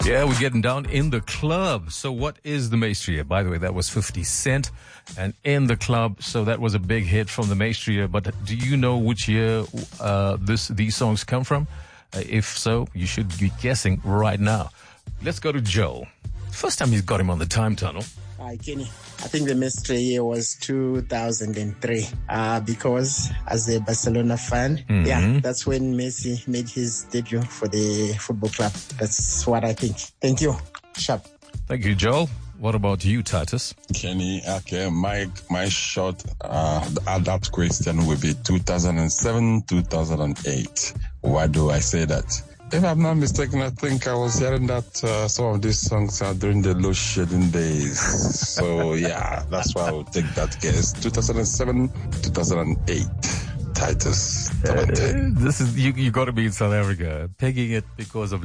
Yeah, we're getting down in the club. So what is the Maestria? By the way, that was 50 Cent and In the Club. So that was a big hit from the Maestria. But do you know which year these songs come from? If so, you should be guessing right now. Let's go to Joe. First time he's got him on the time tunnel. Hi, Kenny. I think the Maestria year was 2003 because as a Barcelona fan, that's when Messi made his debut for the football club. That's what I think. Thank you. Sharp. Thank you, Joel. What about you, Titus? Kenny, okay, my shot at that question will be 2007, 2008. Why do I say that? If I'm not mistaken, I think I was hearing that some of these songs are during the load shedding days. So yeah, that's why I would take that guess. 2007, 2008. Titus. This is you got to be in South Africa, pegging it because of